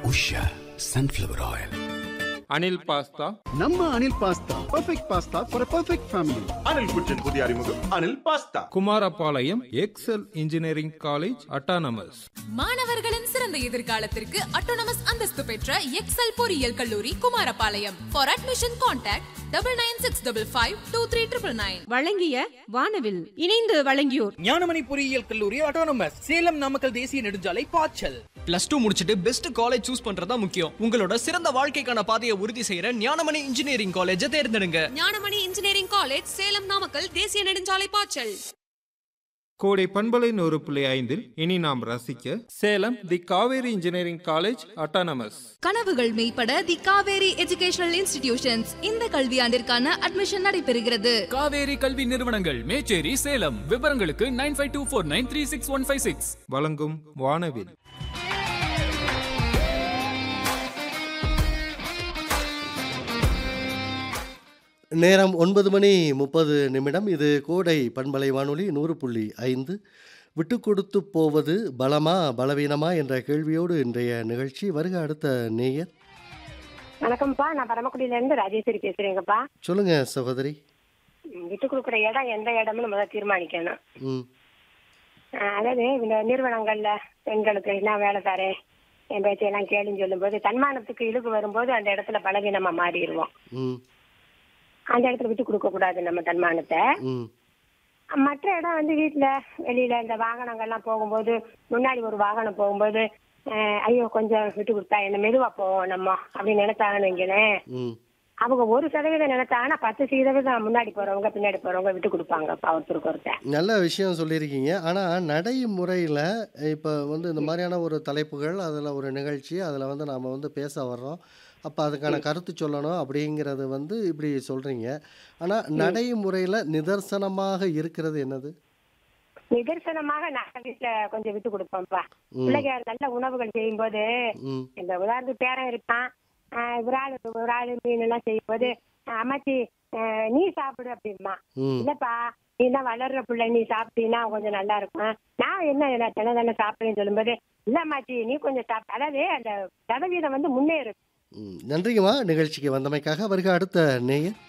Usha sunflower oil. Anil pasta. நம்ம Anil pasta perfect pasta for a perfect family. Anil குச்சின் புதிய அறிமுகம் Anil pasta. Kumarapalayam XL engineering college autonomous. மாணவர்களின் சிறந்த எதிர்காலத்திற்கு அட்டானமஸ் அந்தஸ்து பெற்ற எக்ஸல் பொறியியல் கல்லூரி குமாரபாளையம். For admission contact 9965523999. வழங்கிய வானவில் இணைந்து வழங்கியோர் ஞானமணி பொறியியல் கல்லூரி அட்டானமஸ் சேலம் நாமக்கல் தேசிய நெடுஞ்சாலை பாய்ச்சல். +2 முடிச்சிட்டு பெஸ்ட் காலேஜ் சூஸ் பண்றதா முக்கியம். உங்களோட சிறந்த வாழ்க்கைக்கான பாதையை உறுதி செய்யற ஞானமணி இன்ஜினியரிங் காலேஜை தேர்ந்தெடுங்க. ஞானமணி இன்ஜினியரிங் காலேஜ், சேலம் நாமக்கல் தேசிய நெடுஞ்சாலை பாய்ச்சல். கோடை பண்பலை 100.5 இனி நாம் ரசிக்க சேலம் தி காவேரி இன்ஜினியரிங் காலேஜ் அட்டானமஸ். கனவுகள் மெய்ப்பட தி காவேரி எஜுகேஷனல் இன்ஸ்டிடியூஷன்ஸ் இந்த கல்வியாண்டிற்கான அட்மிஷன் நடைபெறுகிறது. காவேரி கல்வி நிறுவனங்கள், மேச்சேரி, சேலம். விவரங்களுக்கு 9524936156. வழங்கும் வானவில். நேரம் 9:30. இது கோடை பண்பலை வானொலி 100.5. விட்டு கொடுத்து போவது பலமா பலவீனமா என்ற கேள்வியோடு இன்றைய நிகழ்ச்சி. வருக அடுத்த நேயர். வணக்கம்ப்பா, நான் பரமக்குடியிலேருந்து ராஜேஸ்வரி பேசுறேங்கப்பா. சொல்லுங்க சகோதரி. விட்டு கொடுக்குற இடம் எந்த இடம்னு முதல்ல தீர்மானிக்கணும். அதாவது இந்த நிறுவனங்கள்ல பெண்களுக்கு என்ன வேலை தரேன், என் பேச்சையெல்லாம் கேளுன்னு சொல்லும்போது தன்மானத்துக்கு இழுக்கு வரும்போது அந்த இடத்துல பலவீனமா மாறிடுவோம். அந்த இடத்துல விட்டு கொடுக்க கூடாது நம்ம தன்மானத்தை. மற்ற இடம் வந்து வீட்டுல வெளியில இந்த வாகனங்கள்லாம் போகும்போது, முன்னாடி ஒரு வாகனம் போகும்போது ஐயோ கொஞ்சம் விட்டு கொடுத்தா என்ன மெதுவா போவோம் நம்ம அப்படின்னு நினைச்சாங்கன்னு வைங்களேன். அவங்க 1% நினைச்சாங்கன்னா 10% முன்னாடி போறவங்க பின்னாடி போறவங்க விட்டு கொடுப்பாங்க. ஒருத்தருக்கு ஒருத்தர் நல்ல விஷயம் சொல்லியிருக்கீங்க. ஆனால் நடைமுறையில் இப்போ வந்து இந்த மாதிரியான ஒரு தலைப்புகள், அதில் ஒரு நிகழ்ச்சி, அதில் வந்து நாம் வந்து பேச வர்றோம். அப்போ அதுக்கான கருத்து சொல்லணும் அப்படிங்கிறது வந்து இப்படி சொல்கிறீங்க. ஆனால் நடைமுறையில் நிதர்சனமாக இருக்கிறது என்னது? நிதர்சனமாக நாங்கள் வீட்டுல கொஞ்சம் விட்டு கொடுப்போம்ப்பா. பிள்ளைங்க நல்ல உணவுகள் செய்யும் போது, இந்த உதாரணத்துக்கு பேரன் இருப்பான், ஒரு ஆளு மீன் எல்லாம் செய்யும் போது அம்மாச்சி நீ சாப்பிடு அப்படிமா. இல்லப்பா நீ தான் வளர்ற பிள்ளை, நீ சாப்பிட்டீங்கன்னா கொஞ்சம் நல்லா இருக்கும். நான் என்ன தானே சாப்பிடுன்னு சொல்லும்போது இல்ல அம்மாச்சி நீ கொஞ்சம் சாப்பிட. அதாவது அந்த சதவீதம் வந்து முன்னேறும். நன்றிங்கம்மா நிகழ்ச்சிக்கு வந்தமைக்காக. வருக அடுத்த நேயர்.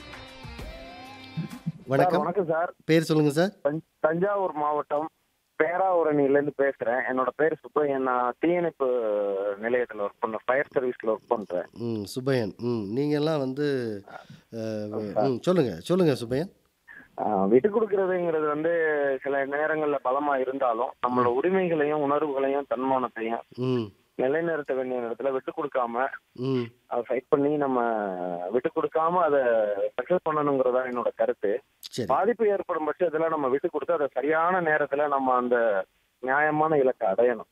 வணக்கம். வணக்கம் சார். பேர் சொல்லுங்க சார். தஞ்சாவூர் மாவட்டம் பேராவூரணியிலேருந்து பேசுறேன். என்னோட பேர் சுப்பையன். நான் தீயணைப்பு நிலையத்தில் ஒர்க் பண்றேன், ஃபயர் சர்வீஸ்ல ஒர்க் பண்றேன். சுப்பையன், நீங்க எல்லாம் வந்து சொல்லுங்க சுப்பையன். விட்டு கொடுக்கறதுங்கிறது வந்து சில நேரங்கள்ல பலமா இருந்தாலும் நம்மளோட உரிமைகளையும் உணர்வுகளையும் தன்மானத்தையும் நிலைநிறுத்த வேண்டிய இடத்துல விட்டு கொடுக்காம அதை ஃபைட் பண்ணி நம்ம விட்டு கொடுக்காம அதை சக்சஸ் பண்ணணுங்கிறதா என்னோட கருத்து. பாதிப்பு ஏற்படும் பட்சத்துல நம்ம விட்டு கொடுத்து அதை சரியான நேரத்துல நம்ம அந்த நியாயமான இலக்கை அடையணும்.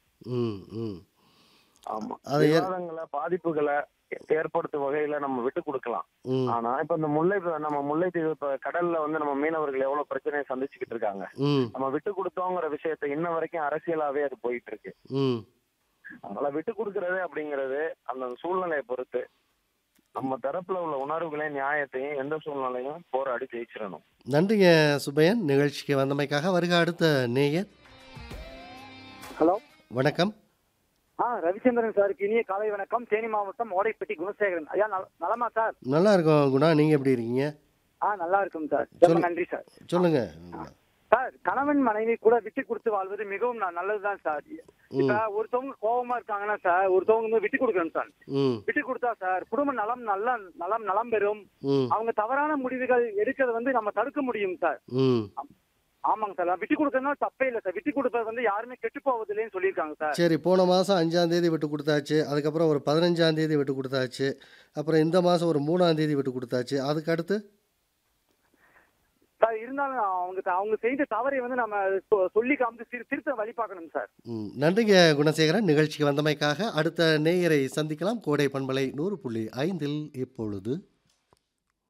ஆமா, விவாதங்களை பாதிப்புகளை ஏற்படுத்தும் வகையில நம்ம விட்டு கொடுக்கலாம். ஆனா இப்ப இந்த முல்லைத்தீவு இப்ப கடல்ல வந்து நம்ம மீனவர்கள் எவ்வளவு பிரச்சனையை சந்திச்சுக்கிட்டு இருக்காங்க. நம்ம விட்டு கொடுத்தோங்கிற விஷயத்த இன்ன வரைக்கும் அரசியலாவே அது போயிட்டு இருக்கு. அதனால விட்டு கொடுக்கறது அப்படிங்கறது அந்த சூழ்நிலையை பொறுத்து நம்ம தரப்புல உள்ள உணர்வுகளையும் நியாயத்தையும் எந்த சூழ்நிலையும் போராடி ஜெயிச்சிடணும். நன்றிங்க சுப்பையன் நிகழ்ச்சிக்கு வந்தமைக்காக. வருக அடுத்த நேயர். ஹலோ, வணக்கம். ரவிச்சந்திரன் சாருக்கு இனிய காலை வணக்கம். தேனி மாவட்டம் ஓடைப்பட்டி குணசேகரன். ஐயா நலமா சார்? நல்லா இருக்கும் குணா, நீங்க எப்படி இருக்கீங்க? நல்லா இருக்கும் சார். நன்றி சார். சொல்லுங்க சார். கணவன் மனைவி கூட விட்டு கொடுத்து வாழ்வது மிகவும் நல்லதுதான் சார். இப்ப ஒருத்தவங்க கோபமா இருக்காங்கன்னா சார், ஒருத்தவங்க வந்து விட்டு கொடுக்கணும் சார். விட்டு கொடுத்தா சார் குடும்ப நலம் பெறும். அவங்க தவறான முடிவுகள் எடுக்கிறது வந்து நம்ம தடுக்க முடியும் சார். ஆமாங்க சார், விட்டு கொடுக்கறதுனால தப்பே இல்லை சார். விட்டு கொடுப்பது வந்து யாருமே கெட்டு போவது இல்லைன்னு சொல்லியிருக்காங்க சார். சரி, போன மாதம் 5ஆம் தேதி விட்டு கொடுத்தாச்சு, அதுக்கப்புறம் ஒரு 15ஆம் தேதி விட்டு கொடுத்தாச்சு, அப்புறம் இந்த மாதம் ஒரு 3ஆம் தேதி விட்டு கொடுத்தாச்சு, அதுக்கு அடுத்து சார் இருந்தாலும் அவங்க செய்த தவறை வந்து நம்ம சொல்லி காமிச்சு திருத்த வழி பார்க்கணும் சார். நன்றிங்க குணசேகரன் நிகழ்ச்சிக்கு வந்தமைக்காக. அடுத்த நேயரை சந்திக்கலாம். கோடை பண்பலை 100.5 இப்பொழுது